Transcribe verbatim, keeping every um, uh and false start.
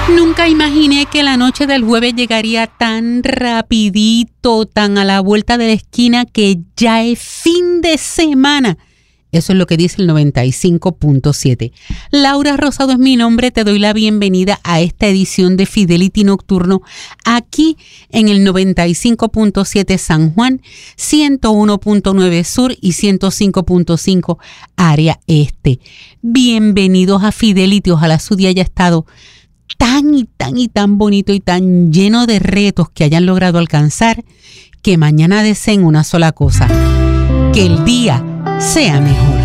Nunca imaginé que la noche del jueves llegaría tan rapidito, tan a la vuelta de la esquina, que ya es fin de semana. Eso es lo que dice el noventa y cinco punto siete. Laura Rosado es mi nombre. Te doy la bienvenida a esta edición de Fidelity Nocturno aquí en el noventa y cinco punto siete San Juan, ciento uno punto nueve Sur y ciento cinco punto cinco Área Este. Bienvenidos a Fidelity. Ojalá su día haya estado tan y tan y tan bonito y tan lleno de retos que hayan logrado alcanzar, que mañana deseen una sola cosa: que el día sea mejor.